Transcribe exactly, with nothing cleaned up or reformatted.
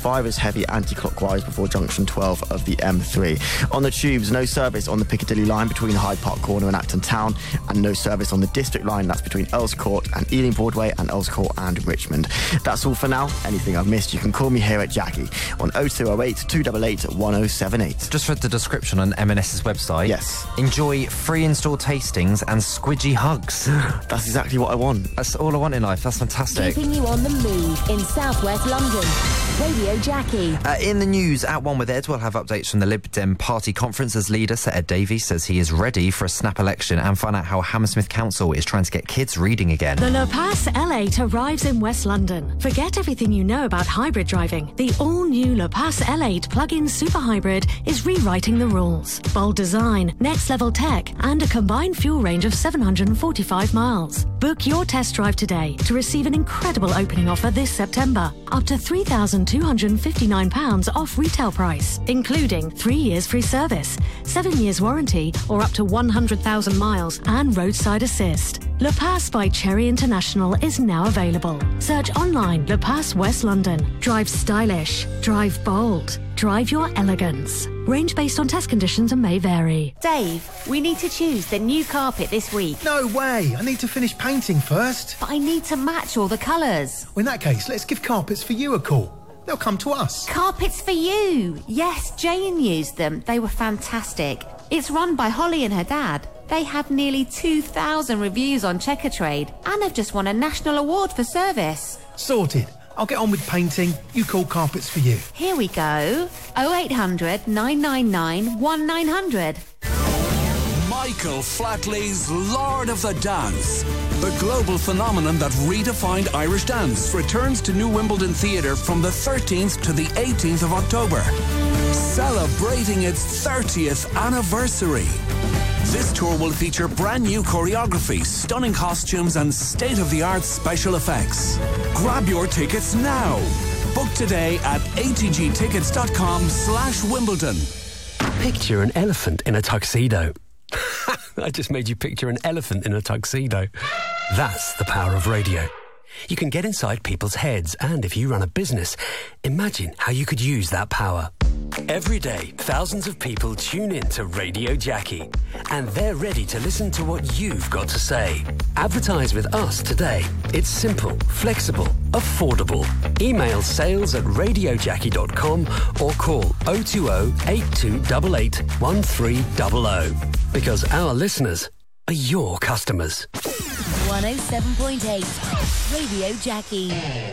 five is heavy anti-clockwise before junction twelve of the M three. On the tubes, no service on the Piccadilly line between Hyde Park Corner and Acton Town, and no service on the District line, that's between Earls Court and Ealing Broadway and Earls Court and Richmond. That's all for now. Anything I've missed, you can call me here at Jackie on oh two oh eight, two eight eight, one oh seven eight. Just read the description on M and S's website. Yes. Enjoy free in-store tastings and squidgy hugs. That's exactly what I want. That's all I want in life. That's fantastic. Keeping you on the move in southwest London. Radio Jackie. Uh, in the news, at One with Ed, we'll have updates from the Lib Dem Party conference as leader Sir Ed Davies says he is ready for a snap election, and find out how Hammersmith Council is trying to get kids reading again. The Le Pass L eight arrives in West London. Forget everything you know about hybrid driving. The all-new Le Pass L eight plug-in super hybrid is rewriting the rules. Bold design, next-level tech, and a combined fuel range of seven hundred forty-five miles. Book your test drive today to receive an incredible opening offer this September. Up to three thousand two hundred fifty-nine pounds off retail price, including three years free service, seven years warranty, or up to one hundred thousand miles and roadside assist. Le Pass by Cherry International is now available. Search online Le Pass West London. Drive stylish. Drive bold. Drive your elegance. Range based on test conditions and may vary. Dave, we need to choose the new carpet this week. No way! I need to finish painting first. But I need to match all the colours. Well, in that case, let's give Carpets for You a call. They'll come to us. Carpets for You! Yes, Jane used them. They were fantastic. It's run by Holly and her dad. They have nearly two thousand reviews on Checkatrade and have just won a national award for service. Sorted. I'll get on with painting. You call Carpets for You. Here we go. oh eight hundred, nine nine nine, one nine hundred. Michael Flatley's Lord of the Dance. The global phenomenon that redefined Irish dance returns to New Wimbledon Theatre from the thirteenth to the eighteenth of October, celebrating its thirtieth anniversary. This tour will feature brand new choreography, stunning costumes and state-of-the-art special effects. Grab your tickets now. Book today at atgtickets.com slash Wimbledon. Picture an elephant in a tuxedo. I just made you picture an elephant in a tuxedo. That's the power of radio. You can get inside people's heads, and if you run a business, imagine how you could use that power. Every day, thousands of people tune in to Radio Jackie, and they're ready to listen to what you've got to say. Advertise with us today. It's simple, flexible, affordable. Email sales at radio jackie dot com or call oh two oh, eight two eight eight, one three zero zero. Because our listeners are your customers. one oh seven point eight Radio Jackie.